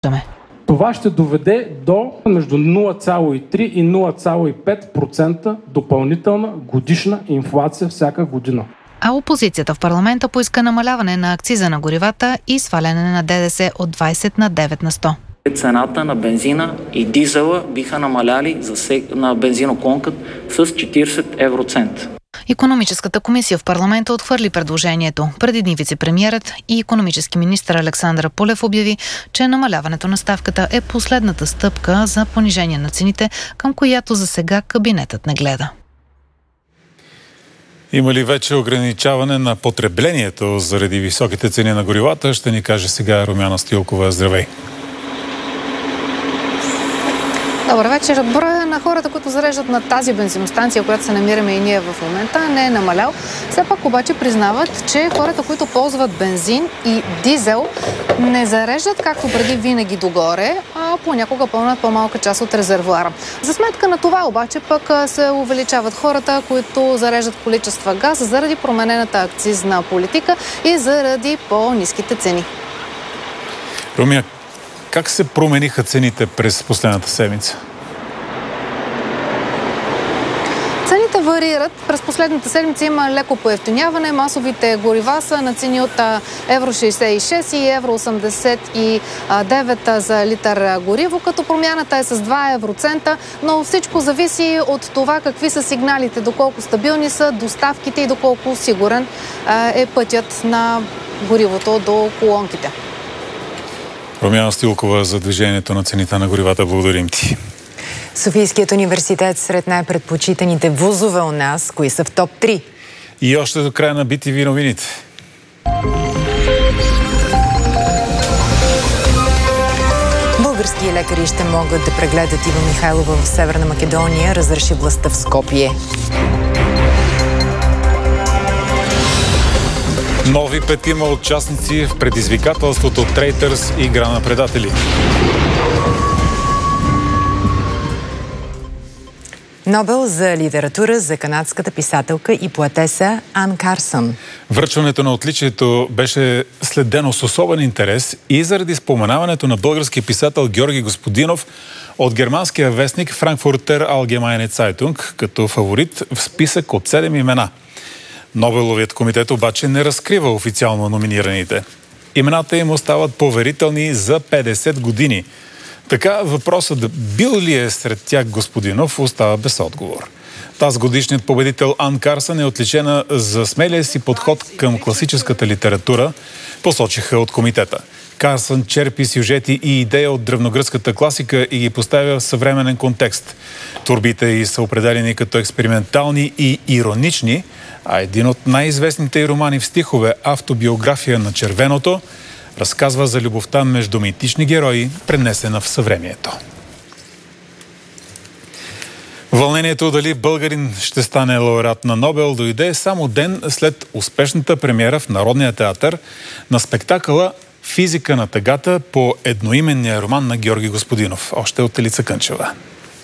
Това ще доведе до между 0,3 и 0,5% допълнителна годишна инфлация всяка година. А опозицията в парламента поиска намаляване на акциза на горивата и сваляне на ДДС от 20 на 9 на 100. Цената на бензина и дизела биха намаляли на бензиноколонката с 40 евроцента. Икономическата комисия в парламента отхвърли предложението. Преди дни вицепремиерът и икономически министър Александър Пулев обяви, че намаляването на ставката е последната стъпка за понижение на цените, към която за сега кабинетът не гледа. Има ли вече ограничаване на потреблението заради високите цени на горивата? Ще ни каже сега Румяна Стоилкова. Здравей! Добър вечер. Броя на хората, които зареждат на тази бензиностанция, която се намираме и ние в момента, не е намалял. Все пак обаче признават, че хората, които ползват бензин и дизел, не зареждат както преди винаги догоре, а понякога пълнат по-малка част от резервоара. За сметка на това обаче пък се увеличават хората, които зареждат количества газ заради променената акцизна политика и заради по-ниските цени. Румя, как се промениха цените през последната седмица? Цените варират. През последната седмица има леко поевтиняване. Масовите горива са на цени от евро 66 и евро 89 за литър гориво, като промяната е с 2 евроцента, но всичко зависи от това какви са сигналите, доколко стабилни са доставките и доколко сигурен е пътят на горивото до колонките. Румяна Стоилкова за движението на цените на горивата. Благодарим ти. Софийският университет сред най-предпочитаните вузове у нас. Кои са в топ 3? И още до края на BTV новините. Български лекари ще могат да прегледат Ива Михайлова в Северна Македония, разреши властта в Скопие. Нови 5 участници в предизвикателството Трейтърс и Игра на предатели. Нобел за литература за канадската писателка и поетеса Ан Карсън. Връчването на отличието беше следено с особен интерес и заради споменаването на български писател Георги Господинов от германския вестник Frankfurter Allgemeine Zeitung като фаворит в списък от 7 имена. Нобеловият комитет обаче не разкрива официално номинираните. Имената им остават поверителни за 50 години. Така въпросът бил ли е сред тях Господинов остава без отговор. Тази годишният победител Ан Карсън е отличена за смелия си подход към класическата литература, посочиха от комитета. Карсън черпи сюжети и идеи от древногръцката класика и ги поставя в съвременен контекст. Творбите й са определени като експериментални и иронични, а един от най-известните й романи в стихове «Автобиография на червеното» разказва за любовта между митични герои, пренесена в съвремието. Вълнението дали българин ще стане лауреат на Нобел дойде само ден след успешната премиера в Народния театър на спектакъла «Физика на тъгата» по едноименния роман на Георги Господинов. Още от Елица Кънчева.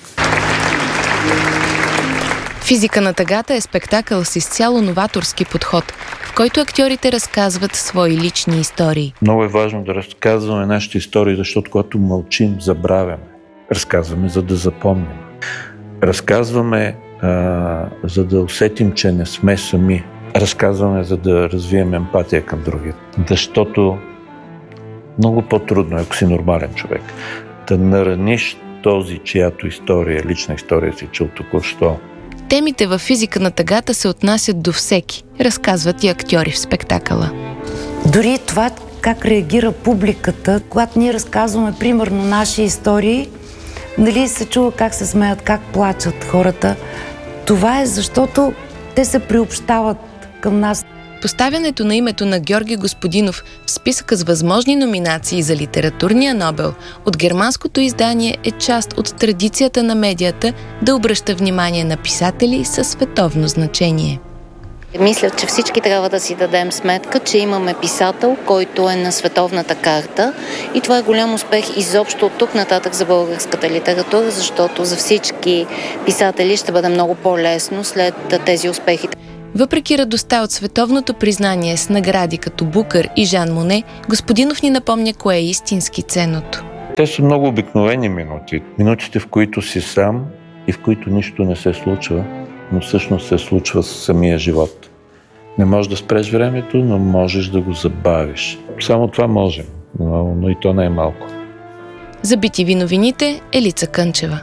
«Физика на тъгата» е спектакъл с изцяло новаторски подход, в който актьорите разказват свои лични истории. Много е важно да разказваме нашите истории, защото когато мълчим, забравяме. Разказваме, за да запомним. Разказваме, за да усетим, че не сме сами. Разказваме, за да развием емпатия към другия. Защото много по-трудно е, ако си нормален човек, да нараниш този, чиято история, лична история си чул току-що. Темите във «Физика на тъгата» се отнасят до всеки, разказват и актьори в спектакъла. Дори това как реагира публиката, когато ние разказваме примерно наши истории, нали се чува как се смеят, как плачат хората. Това е защото те се приобщават към нас. Поставянето на името на Георги Господинов в списъка с възможни номинации за литературния Нобел от германското издание е част от традицията на медията да обръща внимание на писатели със световно значение. Мисля, че всички трябва да си дадем сметка, че имаме писател, който е на световната карта и това е голям успех изобщо от тук нататък за българската литература, защото за всички писатели ще бъде много по-лесно след тези успехи. Въпреки радостта от световното признание с награди като Букър и Жан Моне, Господинов ни напомня кое е истински ценното. Те са много обикновени минути. Минутите, в които си сам и в които нищо не се случва, но всъщност се случва с самия живот. Не можеш да спреш времето, но можеш да го забавиш. Само това можем, но и то не е малко. За BTV новините Елица Кънчева.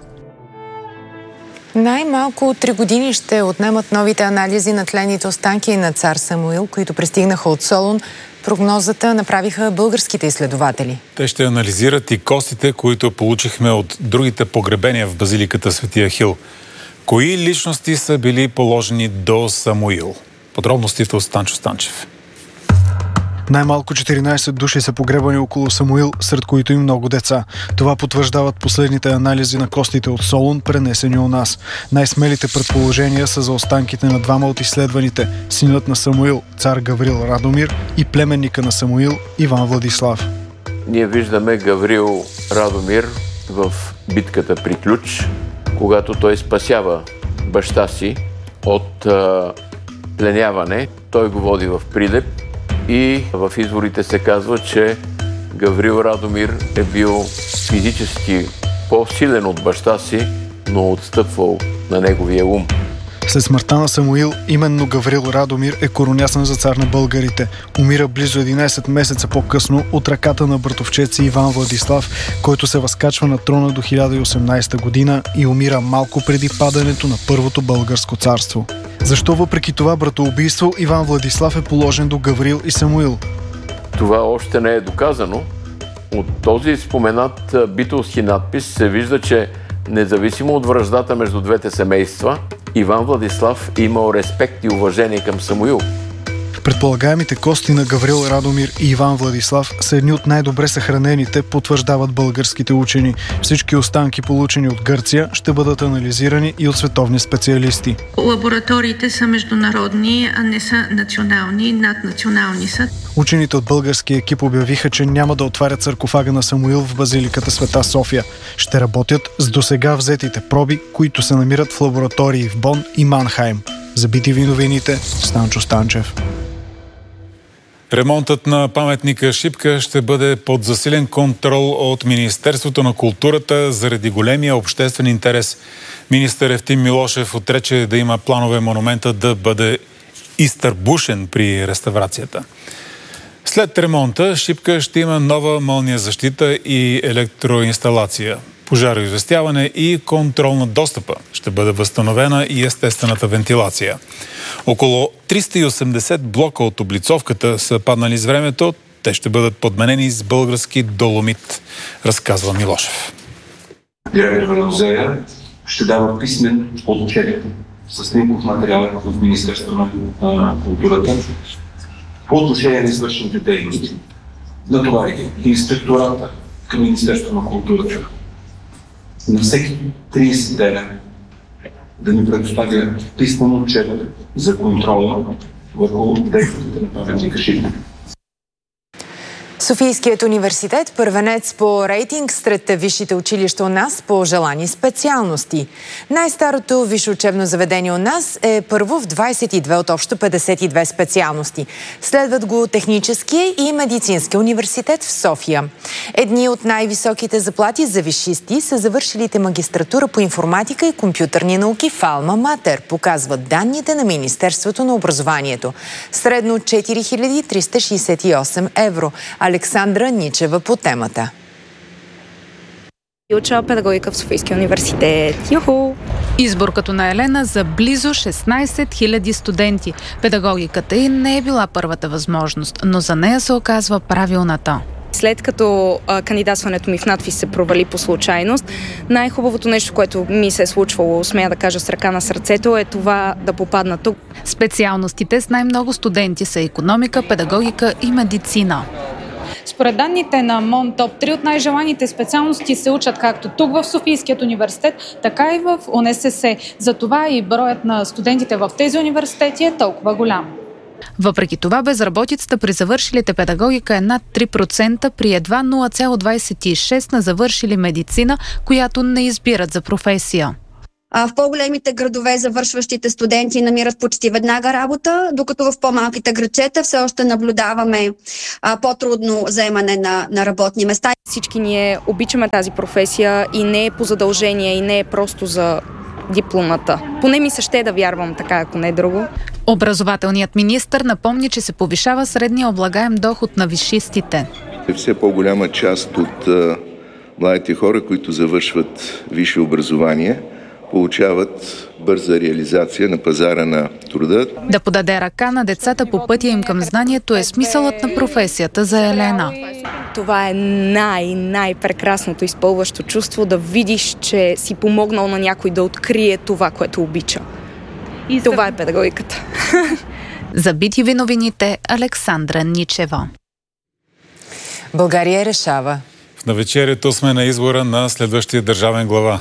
Най-малко 3 години ще отнемат новите анализи на тленните останки на цар Самуил, които пристигнаха от Солун. Прогнозата направиха българските изследователи. Те ще анализират и костите, които получихме от другите погребения в базиликата Свети Ахил. Кои личности са били положени до Самуил? Подробностите от Станчо Станчев. Най-малко 14 души са погребани около Самуил, сред които и много деца. Това потвърждават последните анализи на костите от Солун, пренесени у нас. Най-смелите предположения са за останките на двама от изследваните – синът на Самуил, цар Гаврил Радомир, и племенника на Самуил, Иван Владислав. Ние виждаме Гаврил Радомир в битката при Ключ, когато той спасява баща си от пленяване. Той го води в Прилеп и в изворите се казва, че Гаврил Радомир е бил физически по-силен от баща си, но отстъпвал на неговия ум. След смъртта на Самуил, именно Гаврил Радомир е коронясан за цар на българите. Умира близо 11 месеца по-късно от ръката на братовчет си Иван Владислав, който се възкачва на трона до 1018 година и умира малко преди падането на Първото българско царство. Защо въпреки това братоубийство Иван Владислав е положен до Гаврил и Самуил? Това още не е доказано. От този споменат битолски надпис се вижда, че независимо от враждата между двете семейства, Иван Владислав е имал респект и уважение към Самуил. Предполагаемите кости на Гаврил Радомир и Иван Владислав са едни от най-добре съхранените, потвърждават българските учени. Всички останки, получени от Гърция, ще бъдат анализирани и от световни специалисти. Лабораториите са международни, а не са национални, наднационални са. Учените от българския екип обявиха, че няма да отварят саркофага на Самуил в базиликата Света София. Ще работят с досега взетите проби, които се намират в лаборатории в Бон и Манхайм. За BTV новините, Станчо Станчев. Ремонтът на паметника Шипка ще бъде под засилен контрол от Министерството на културата заради големия обществен интерес. Министър Евтим Милошев отрече да има планове монумента да бъде изтърбушен при реставрацията. След ремонта Шипка ще има нова мълния защита и електроинсталация. Пожароизвестяване и контрол на достъпа. Ще бъде възстановена и естествената вентилация. Около 380 блока от облицовката са паднали с времето. Те ще бъдат подменени с български доломит, разказва Милошев. Директорът на музея ще дава писмен отчет с снимков материал в Министерството на културата по отношение на извършените дейности. Натовари инспектората към Министерството на културата на всеки 30 дена да ни предоставя писмен отчет за контрола върху действията на паметника Шипка. Софийският университет първенец по рейтинг сред висшите училища у нас по желани специалности. Най-старото висше учебно заведение у нас е първо в 22 от общо 52 специалности. Следват го Техническия и Медицинския университет в София. Едни от най-високите заплати за висшисти са завършилите магистратура по информатика и компютърни науки в Алма Матер, показват данните на Министерството на образованието. Средно 4368 евро. Александра Ничева по темата. Уча педагогика в Софийския университет. Юху! Избор като на Елена за близо 16 000 студенти. Педагогиката й не е била първата възможност, но за нея се оказва правилната. След като кандидатстването ми в надфис се провали по случайност, най-хубавото нещо, което ми се е случвало, смея да кажа с ръка на сърцето, е това да попадна тук. Специалностите с най-много студенти са икономика, педагогика и медицина. Според данните на МОН, топ 3 от най-желаните специалности се учат както тук в Софийският университет, така и в УНСС. Затова и броят на студентите в тези университети е толкова голям. Въпреки това, безработицата при завършилите педагогика е над 3%, при едва 0,26% на завършили медицина, която не избират за професия. В по-големите градове завършващите студенти намират почти веднага работа, докато в по-малките градчета все още наблюдаваме по-трудно заемане на работни места. Всички ние обичаме тази професия и не е по задължение, и не е просто за дипломата. Поне ми се ще да вярвам така, ако не е друго. Образователният министър напомни, че се повишава средния облагаем доход на висшистите. Все по-голяма част от младите хора, които завършват висше образование, получават бърза реализация на пазара на труда. Да подаде ръка на децата по пътя им към знанието е смисълът на професията за Елена. Това е най-прекрасното изпълващо чувство, да видиш, че си помогнал на някой да открие това, което обича. И това е педагогиката. За BTV новините, Александра Ничева. България решава. В навечерието сме на избора на следващия държавен глава.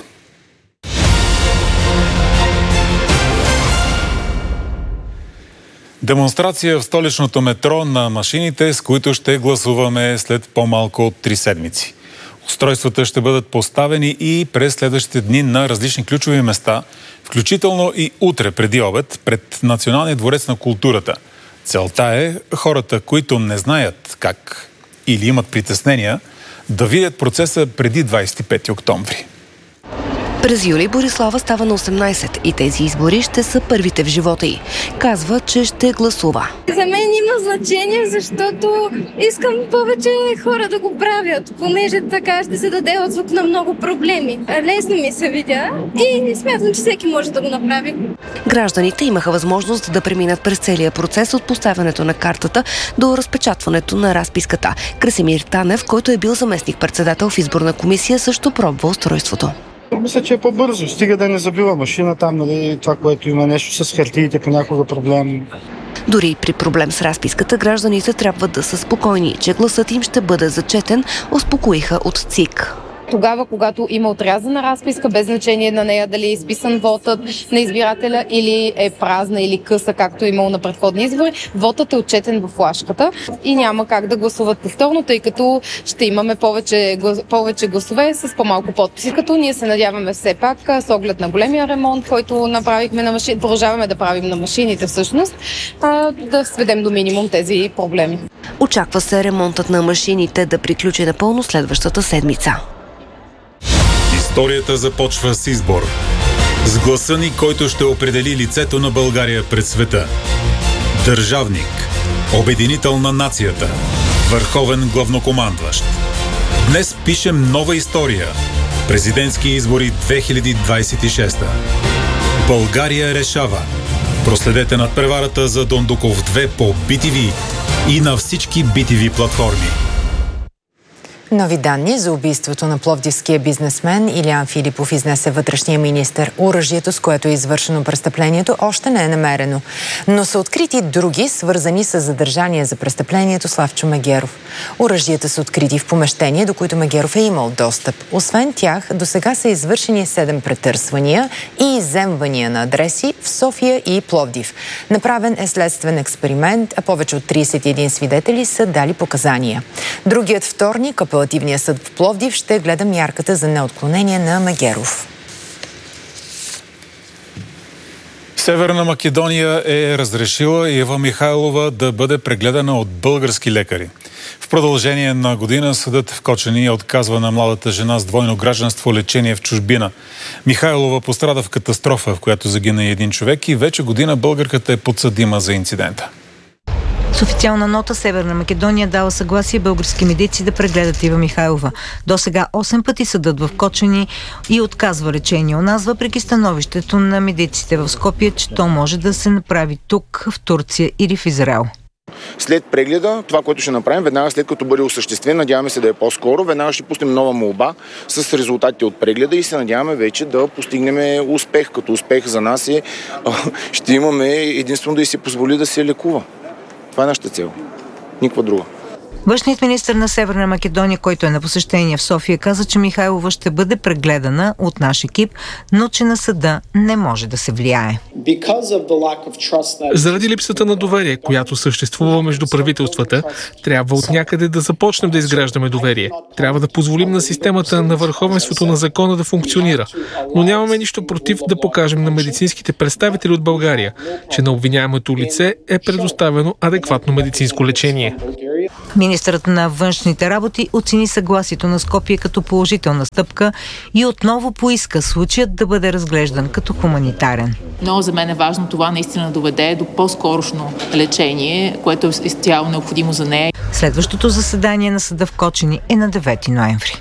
Демонстрация в столичното метро на машините, с които ще гласуваме след по-малко от 3 седмици. Устройствата ще бъдат поставени и през следващите дни на различни ключови места, включително и утре преди обед пред Националния дворец на културата. Целта е хората, които не знаят как или имат притеснения, да видят процеса преди 25 октомври. През юли Борислава става на 18 и тези избори ще са първите в живота й. Казва, че ще гласува. За мен има значение, защото искам повече хора да го правят, понеже така ще се даде отзвук на много проблеми. Лесно ми се видя и смятам, че всеки може да го направи. Гражданите имаха възможност да преминат през целия процес от поставянето на картата до разпечатването на разписката. Красимир Танев, който е бил заместник-председател в изборна комисия, също пробва устройството. Мисля, че е по-бързо. Стига да не забива машина там, нали, това, което има нещо с хартиите, понякога проблем. Дори и при проблем с разписката, гражданите трябва да са спокойни, че гласът им ще бъде зачетен, успокоиха от ЦИК. Тогава, когато има отрязана разписка, без значение на нея дали е изписан вотът на избирателя или е празна или къса, както е имало на предходни избори, вотът е отчетен в флашката и няма как да гласуват повторно, тъй като ще имаме повече гласове с по-малко подписи. Като ние се надяваме все пак, с оглед на големия ремонт, който направихме на машините, продължаваме да правим на машините всъщност, да сведем до минимум тези проблеми. Очаква се ремонтът на машините да приключи напълно следващата седмица. Историята започва с избор. С гласа ни, който ще определи лицето на България пред света. Държавник. Обединител на нацията. Върховен главнокомандващ. Днес пишем нова история. Президентски избори 2026. България решава. Проследете надпреварата за Дондуков 2 по BTV и на всички BTV платформи. Нови данни за убийството на пловдивския бизнесмен Илиян Филипов изнесе вътрешния министър. Оръжието, с което е извършено престъплението, още не е намерено. Но са открити други, свързани с задържание за престъплението Славчо Мегеров. Оръжията са открити в помещение, до които Мегеров е имал достъп. Освен тях, досега са извършени 7 претърсвания и изземвания на адреси в София и Пловдив. Направен е следствен експеримент, а повече от 31 свидетели са дали показания. Другият вторник, Апелативният съд в Пловдив ще гледа мярката за неотклонение на Мегеров. Северна Македония е разрешила Ева Михайлова да бъде прегледана от български лекари. В продължение на година съдът в Кочани отказва на младата жена с двойно гражданство лечение в чужбина. Михайлова пострада в катастрофа, в която загина един човек, и вече година българката е подсъдима за инцидента. С официална нота Северна Македония дала съгласие български медици да прегледат Ива Михайлова. До сега 8 пъти съдът в Кочани и отказва лечение у нас, въпреки становището на медиците в Скопие, че то може да се направи тук, в Турция или в Израел. След прегледа, това, което ще направим, веднага след като бъде осъществен, надяваме се да е по-скоро, веднага ще пуснем нова молба с резултатите от прегледа и се надяваме вече да постигнем успех. Като успех за нас е, ще имаме единствено да й се позволи да се лекува. Това е нашата цел. Никаква друга. Външният министър на Северна Македония, който е на посещение в София, каза, че Михайлова ще бъде прегледана от наш екип, но че на съда не може да се влияе. Заради липсата на доверие, която съществува между правителствата, трябва от някъде да започнем да изграждаме доверие. Трябва да позволим на системата на върховенството на закона да функционира. Но нямаме нищо против да покажем на медицинските представители от България, че на обвиняемото лице е предоставено адекватно медицинско лечение. Министърът на външните работи оцени съгласието на Скопие като положителна стъпка и отново поиска случаят да бъде разглеждан като хуманитарен. Но за мен е важно това наистина да доведе до по-скорошно лечение, което е изцяло необходимо за нея. Следващото заседание на съда в Кочини е на 9 ноември.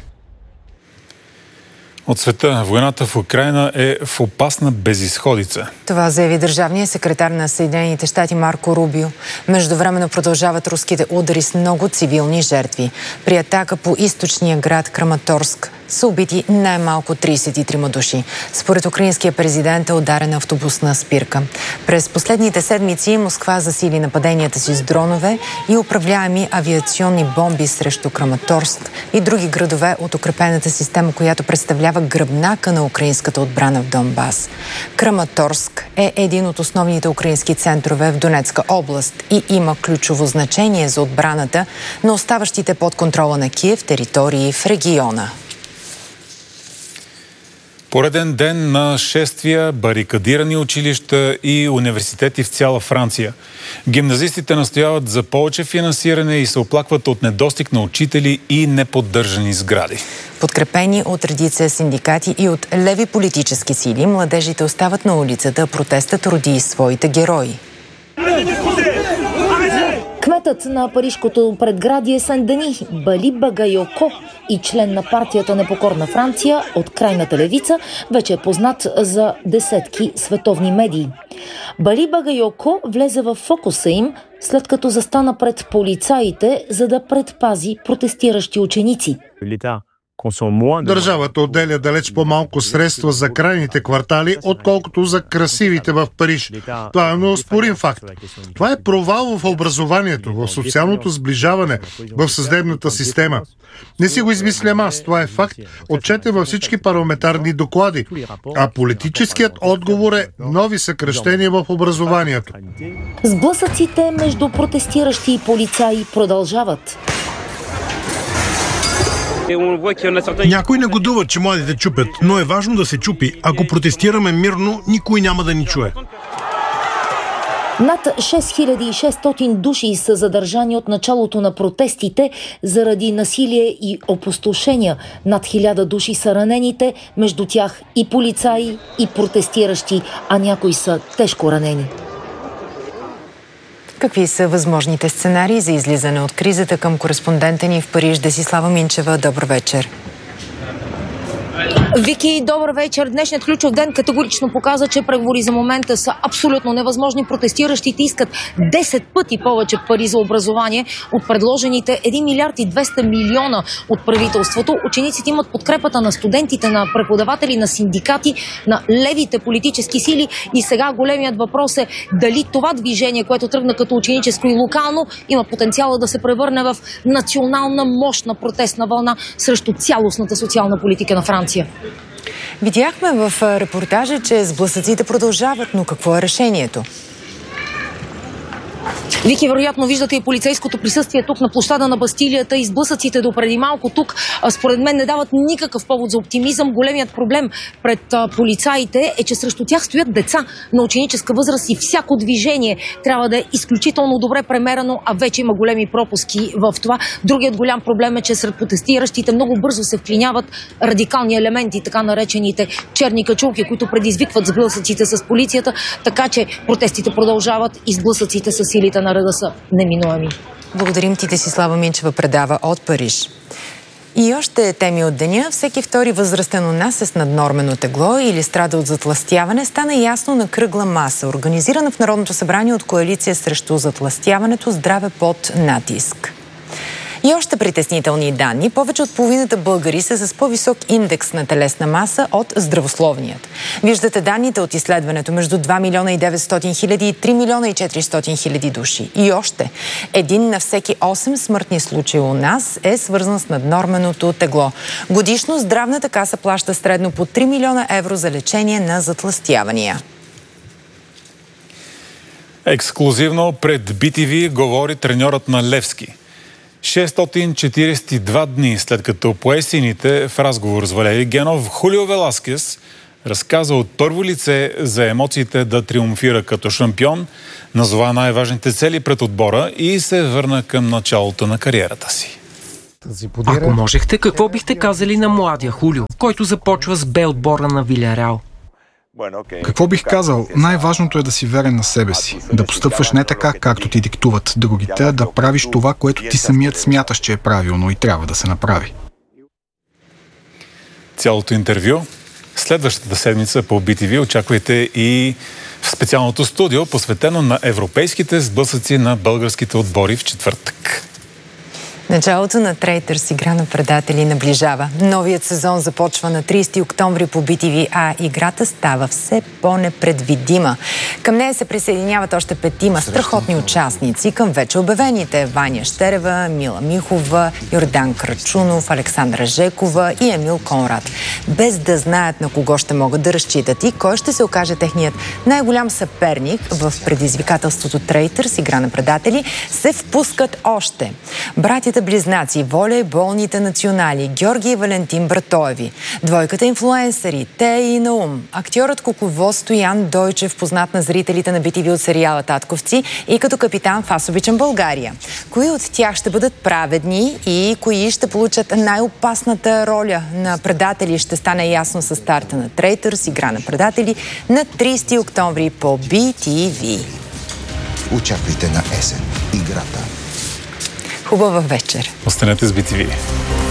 От света, войната в Украйна е в опасна безизходица. Това заяви държавният секретар на Съединените щати Марко Рубио. Междувременно продължават руските удари с много цивилни жертви. При атака по източния град Краматорск са убити най-малко 33 души. Според украинския президент е ударена автобусна спирка. През последните седмици Москва засили нападенията си с дронове и управляеми авиационни бомби срещу Краматорск и други градове от укрепената система, която представлява гръбнака на украинската отбрана в Донбас. Краматорск е един от основните украински центрове в Донецка област и има ключово значение за отбраната на оставащите под контрола на Киев територии в региона. Пореден ден на шествия, барикадирани училища и университети в цяла Франция. Гимназистите настояват за повече финансиране и се оплакват от недостиг на учители и неподдържани сгради. Подкрепени от редица синдикати и от леви политически сили, младежите остават на улицата. Протестът роди своите герои. Кметът на парижкото предградие Сен-Дени Бали Багайоко и член на партията Непокорна Франция от крайната левица вече е познат за десетки световни медии. Бали Багайоко влезе в фокуса им, след като застана пред полицаите, за да предпази протестиращи ученици. Държавата отделя далеч по-малко средства за крайните квартали, отколкото за красивите в Париж. Това е неоспорим факт. Това е провал в образованието, в социалното сближаване, в съдебната система. Не си го измислям аз, това е факт, отчетен във всички парламентарни доклади. А политическият отговор е нови съкращения в образованието. Сблъсъците между протестиращи и полицаи продължават. Някой негодуват, че младите чупят, но е важно да се чупи. Ако протестираме мирно, никой няма да ни чуе. Над 6600 души са задържани от началото на протестите заради насилие и опустошения. Над 1000 души са ранените, между тях и полицаи, и протестиращи, а някои са тежко ранени. Какви са възможните сценарии за излизане от кризата? Към кореспондента ни в Париж Десислава Минчева. Добър вечер. Вики, добър вечер. Днешният ключов ден категорично показа, че преговори за момента са абсолютно невъзможни. Протестиращите искат 10 пъти повече пари за образование от предложените 1 милиард и 200 милиона от правителството. Учениците имат подкрепата на студентите, на преподаватели, на синдикати, на левите политически сили. И сега големият въпрос е дали това движение, което тръгна като ученическо и локално, има потенциала да се превърне в национална мощна протестна вълна срещу цялостната социална политика на Франция. Видяхме в репортажа, че сблъсъците продължават, но какво е решението? Вики, вероятно виждате и полицейското присъствие тук на площада на Бастилията и сблъсъците до преди малко тук, според мен не дават никакъв повод за оптимизъм. Големият проблем пред полицаите е, че срещу тях стоят деца на ученическа възраст и всяко движение трябва да е изключително добре премерено, а вече има големи пропуски в това. Другият голям проблем е, че сред протестиращите много бързо се вклиняват радикални елементи, така наречените черни качулки, които предизвикват сблъсъците с полицията, така че протестите продължават и сблъсъците с силите на реда са неминуеми. Благодарим ти, Десислава Минчева предава от Париж. И още теми от деня. Всеки втори възрастен у нас е с наднормено тегло или страда от затлъстяване, стана ясно на кръгла маса, организирана в Народното събрание от коалиция срещу затлъстяването "Здраве под натиск". И още притеснителни данни. Повече от половината българи са с по-висок индекс на телесна маса от здравословният. Виждате данните от изследването между 2 милиона и 900 хиляди и 3 милиона и 400 хиляди души. И още, 1 на всеки 8 смъртни случаи у нас е свързан с наднорменото тегло. Годишно здравната каса плаща средно по 3 милиона евро за лечение на затлъстявания. Ексклузивно пред BTV говори треньорът на Левски. 642 дни след като пое сините в разговор с Валери Генов, Хулио Веласкес разказа от първо лице за емоциите да триумфира като шампион, назова най-важните цели пред отбора и се върна към началото на кариерата си. Ако можехте, какво бихте казали на младия Хулио, който започва с Б отбора на Вилярреал? Какво бих казал? Най-важното е да си верен на себе си. Да постъпваш не така, както ти диктуват другите, да правиш това, което ти самият смяташ, че е правилно и трябва да се направи. Цялото интервю следващата седмица по BTV очаквайте и в специалното студио, посветено на европейските сблъсъци на българските отбори в четвъртък. Началото на Трейтърс, игра на предатели, наближава. Новият сезон започва на 30 октомври по BTV, а играта става все по-непредвидима. Към нея се присъединяват още 5 страхотни участници към вече обявените: Ваня Щерева, Мила Михова, Йордан Крачунов, Александра Жекова и Емил Конрад. Без да знаят на кого ще могат да разчитат и кой ще се окаже техният най-голям съперник в предизвикателството Трейтърс, игра на предатели, се впускат още братята близнаци, волейболните национали, Георги и Валентин Братоеви, двойката инфлуенсъри, Тея и Наум, актьорът кукловод Стоян Дойчев, познат на зрителите на BTV от сериала Татковци и като капитан в Аз обичам България. Кои от тях ще бъдат праведни и кои ще получат най-опасната роля на предатели, ще стане ясно със старта на Трейтърс, игра на предатели, на 30 октомври по BTV. Очаквайте на есен играта. Хубава вечер. Останете с BTV.